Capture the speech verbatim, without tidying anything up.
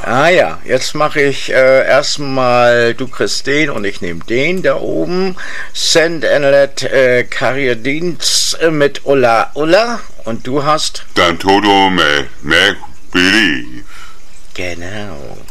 Ah ja, jetzt mache ich äh, erstmal, du kriegst den und ich nehme den da oben. Send and let äh, Karrierdins äh, mit Ulla Ulla und du hast... Dann Toto make, make believe. Genau.